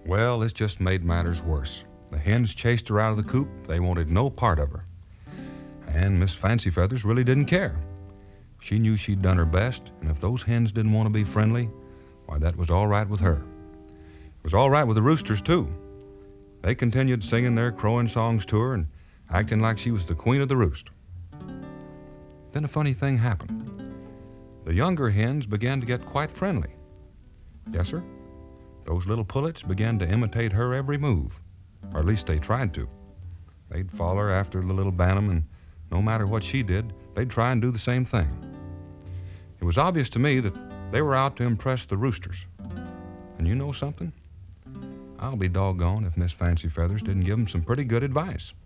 Well, this just made matters worse. The hens chased her out of the coop. They wanted no part of her. And Miss Fancy Feathers really didn't care. She knew she'd done her best, and if those hens didn't want to be friendly, why, that was all right with her. It was all right with the roosters, too. They continued singing their crowing songs to her and acting like she was the queen of the roost. Then a funny thing happened. The younger hens began to get quite friendly. Yes, sir. Those little pullets began to imitate her every move, or at least they tried to. They'd follow her after the little bantam, and no matter what she did, they'd try and do the same thing. It was obvious to me that they were out to impress the roosters. And you know something? I'll be doggone if Miss Fancy Feathers didn't give them some pretty good advice.